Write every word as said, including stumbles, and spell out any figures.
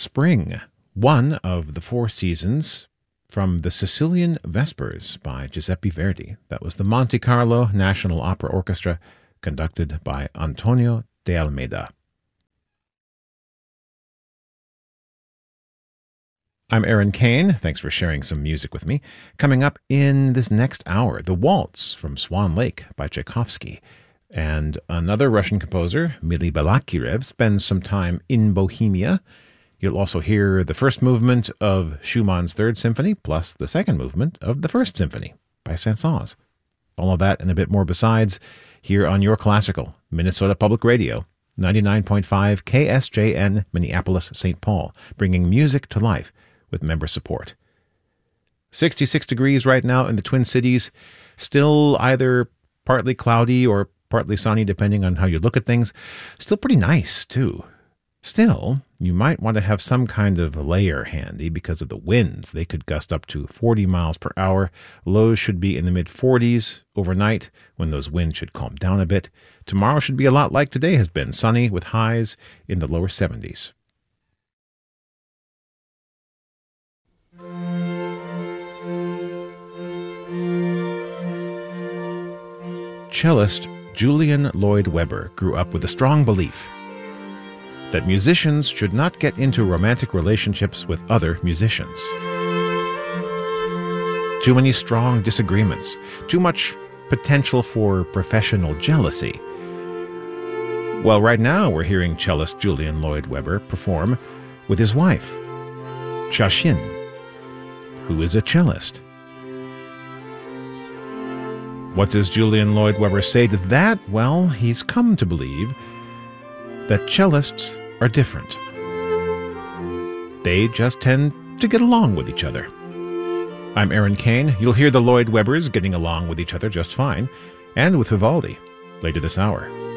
Spring, one of the four seasons from the Sicilian Vespers by Giuseppe Verdi. That was the Monte Carlo National Opera Orchestra, conducted by Antonio de Almeida. I'm Aaron Kane. Thanks for sharing some music with me. Coming up in this next hour, The Waltz from Swan Lake by Tchaikovsky. And another Russian composer, Mily Balakirev, spends some time in Bohemia. You'll also hear the first movement of Schumann's Third Symphony, plus the second movement of the First Symphony by Saint-Saëns. All of that and a bit more besides here on Your Classical, Minnesota Public Radio, ninety-nine point five K S J N, Minneapolis, Saint Paul, bringing music to life with member support. sixty-six degrees right now in the Twin Cities, still either partly cloudy or partly sunny, depending on how you look at things. Still pretty nice, too. Still, you might want to have some kind of layer handy because of the winds. They could gust up to forty miles per hour. Lows should be in the mid forties overnight, when those winds should calm down a bit. Tomorrow should be a lot like today has been, sunny with highs in the lower seventies. Cellist Julian Lloyd Webber grew up with a strong belief that musicians should not get into romantic relationships with other musicians. Too many strong disagreements, too much potential for professional jealousy. Well, right now we're hearing cellist Julian Lloyd Webber perform with his wife, Shashin, who is a cellist. What does Julian Lloyd Webber say to that? Well, he's come to believe that cellists are different. They just tend to get along with each other. I'm Aaron Kane. You'll hear the Lloyd Webbers getting along with each other just fine, and with Vivaldi later this hour.